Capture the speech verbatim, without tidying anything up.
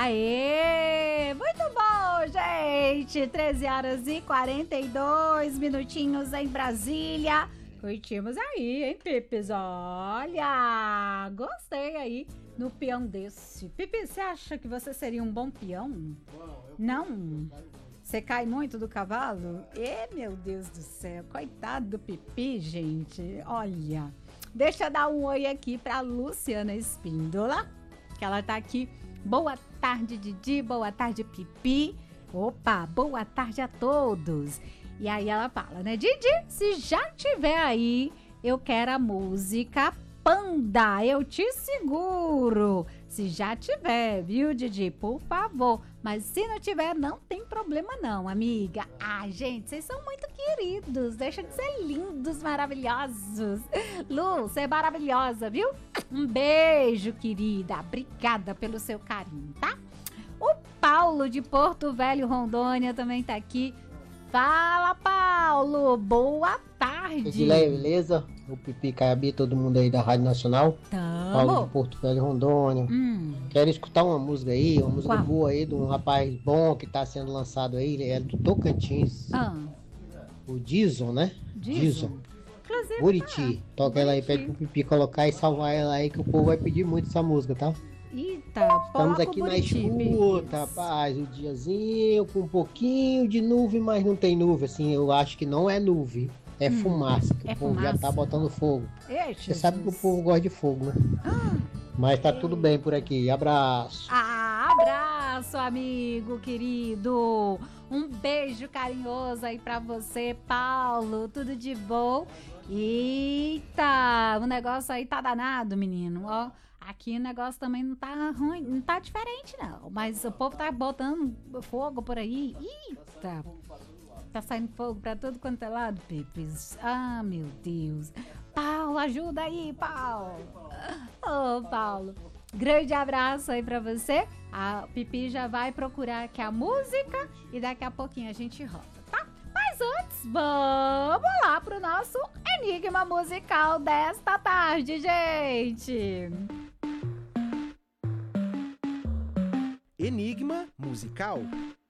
Aê! Muito bom, gente! treze horas e quarenta e dois minutinhos em Brasília. Curtimos aí, hein, Pipis? Olha! Gostei aí no peão desse. Pipi, você acha que você seria um bom peão? Não? Você cai muito do cavalo? Ê, meu Deus do céu! Coitado do Pipi, gente. Olha, deixa eu dar um oi aqui pra Luciana Espíndola, que ela tá aqui. Boa tarde, Didi. Boa tarde, Pipi. Opa, boa tarde a todos. E aí ela fala, né? Didi, se já tiver aí, eu quero a música Panda. Eu te seguro. Se já tiver, viu, Didi? Por favor. Mas se não tiver, não tem problema não, amiga. Ah, gente, vocês são muito queridos. Deixa de ser lindos, maravilhosos. Lu, você é maravilhosa, viu? Um beijo, querida. Obrigada pelo seu carinho, tá? O Paulo de Porto Velho, Rondônia, também tá aqui. Fala, Paulo. Boa tarde. Edileia, beleza? O Pipi, Caiabi, todo mundo aí da Rádio Nacional. Tamo. Paulo de Porto Velho, Rondônia. Hum. Quero escutar uma música aí, uma música Qual? boa aí de um rapaz bom que tá sendo lançado aí. Ele é do Tocantins. Ah. O Dizon, né? Dizon. Inclusive, Buriti. tá. Toca ela aí, Buriti. pede pro Pipi colocar e salvar ela aí, que o povo vai pedir muito essa música, tá? Eita, Estamos coloca aqui o na Buriti, escuta, Pipis. rapaz. O diazinho com um pouquinho de nuvem, mas não tem nuvem. Assim, eu acho que não é nuvem. É Hum, fumaça, que é o povo já fumaça. tá botando fogo. Ei, Você sabe que o Jesus. povo gosta de fogo, né? Ah, Mas tá tudo bem por aqui. Abraço. ah, abraço, amigo querido. Um beijo carinhoso aí pra você, Paulo. Tudo de bom? Eita, o negócio aí tá danado, menino. Ó, aqui o negócio também não tá ruim, não tá diferente, não. Mas o povo tá botando fogo por aí. Eita, tá saindo fogo pra todo quanto é lado, Pipis. Ah, meu Deus. Paulo, ajuda aí, Paulo. Ô, Paulo. Grande abraço aí pra você. A Pipi já vai procurar aqui a música e daqui a pouquinho a gente roda, tá? Mas antes, vamos lá pro nosso Enigma Musical desta tarde, gente. Enigma Musical.